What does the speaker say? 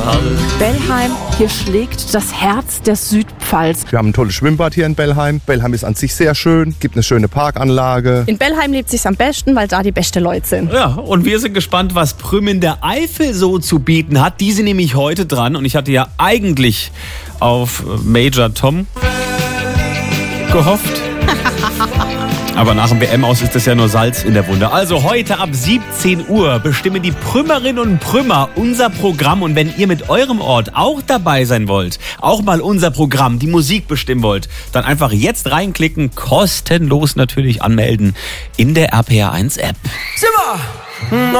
Wald. Bellheim, hier schlägt das Herz der Südpfalz. Wir haben ein tolles Schwimmbad hier in Bellheim. Bellheim ist an sich sehr schön, gibt eine schöne Parkanlage. In Bellheim lebt sich's am besten, weil da die besten Leute sind. Ja, und wir sind gespannt, was Prüm in der Eifel so zu bieten hat. Die sind nämlich heute dran und ich hatte ja eigentlich auf Major Tom gehofft. Aber nach dem WM-Aus ist das ja nur Salz in der Wunde. Also heute ab 17 Uhr bestimmen die Prümmerinnen und Prümmer unser Programm. Und wenn ihr mit eurem Ort auch dabei sein wollt, auch mal unser Programm, die Musik bestimmen wollt, dann einfach jetzt reinklicken, kostenlos natürlich anmelden in der RPR1 App. Zimmer!